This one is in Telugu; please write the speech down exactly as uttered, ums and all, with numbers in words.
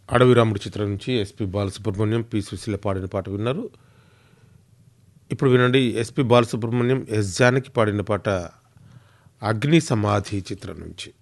అడవి రాముడి చిత్రం నుంచి ఎస్పి బాలసుబ్రహ్మణ్యం, పి సుశీల పాడిన పాట విన్నారు. ఇప్పుడు వినండి ఎస్పి బాలసుబ్రహ్మణ్యం, ఎస్ జానకి పాడిన పాట అగ్ని సమాధి చిత్రం నుంచి.